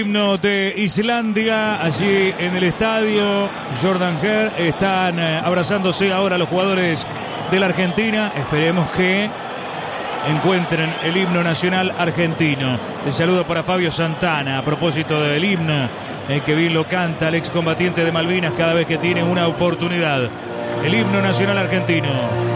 himno de Islandia allí en el estadio Jordan Hare. Están abrazándose ahora los jugadores de la Argentina. Esperemos que encuentren el himno nacional argentino. El saludo para Fabio Santana a propósito del himno, que bien lo canta el excombatiente de Malvinas cada vez que tiene una oportunidad. El himno nacional argentino.